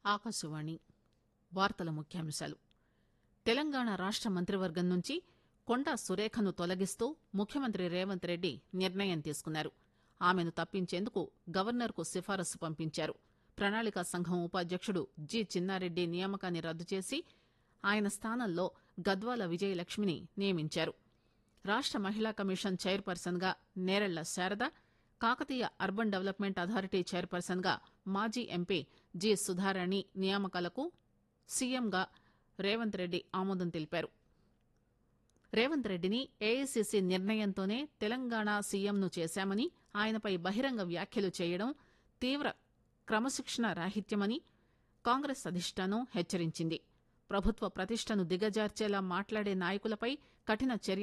ఆకాశవాణి వార్తల ముఖ్యాంశాలు. తెలంగాణ రాష్ట మంత్రివర్గం నుంచి కొండా సురేఖను తొలగిస్తూ ముఖ్యమంత్రి రేవంత్ రెడ్డి నిర్ణయం తీసుకున్నారు. ఆమెను తప్పించేందుకు గవర్నర్ కు సిఫారసు పంపించారు. ప్రణాళికా సంఘం ఉపాధ్యకుడు జి చిన్నారెడ్డి నియామకాన్ని రద్దు చేసి ఆయన స్థానంలో గద్వాల విజయలక్ష్మిని నియమించారు. రాష్ట మహిళా కమిషన్ చైర్పర్సన్ గా Nerella Sharada, Kakatiya urban development authority chairperson గా మాజీ ఎంపీ జి సుధారాణి నియామకాలకు సీఎంగా రేవంత్ రెడ్డి ఆమోదం తెలిపారు. రేవంత్ రెడ్డిని ఏఐసీసీ నిర్ణయంతోనే తెలంగాణ సీఎంను చేశామని, ఆయనపై బహిరంగ వ్యాఖ్యలు చేయడం తీవ్ర క్రమశిక్షణ రాహిత్యమని కాంగ్రెస్ అధిష్టానం హెచ్చరించింది. ప్రభుత్వ ప్రతిష్టను దిగజార్చేలా మాట్లాడే నాయకులపై కఠిన చర్య